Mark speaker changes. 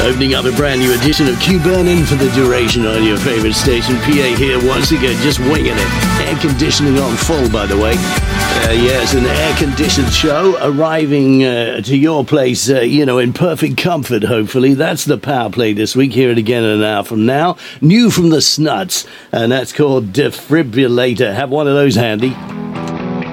Speaker 1: Opening up a brand new edition of Q Burnin' for the duration on your favorite station. PA here once again, just winging it. Air conditioning on full, by the way. Yes, an air-conditioned show arriving to your place, in perfect comfort, hopefully. That's the Power Play this week. Hear it again in an hour from now. New from the Snuts, and that's called Defibrillator. Have one of those handy.